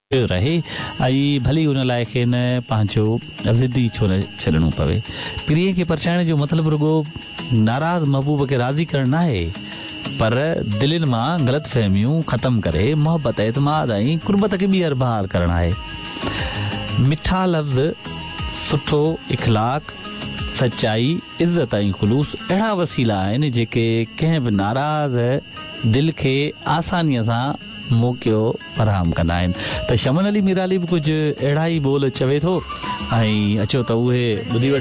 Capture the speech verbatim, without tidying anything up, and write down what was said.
रहे ऐं भली हुन लाइ खे न पंहिंजो ज़िदी छो न छॾणो पवे। प्रिय खे परचाइण जो मतिलबु रुगो नाराज़ महबूब खे राज़ी करणु न आहे, पर दिलनि मां ग़लति फहमियूं ख़तमु करे मोहबत एतमाद ऐं कुर्बत खे ॿीहर बहाल करणु आहे। मिठा लफ़्ज़, सुठो इख़लाक़, सचाई, इज़त ऐं ख़ुलूस अहिड़ा वसीला आहिनि जेके कंहिं बि नाराज़ दिलि खे आसानीअ सां मौक़ियो फराहम कंदा आहिनि। त शमन अली मिराली बि कुझु अहिड़ा ई बोल चवे थो ऐं अचो त उहे ॿुधी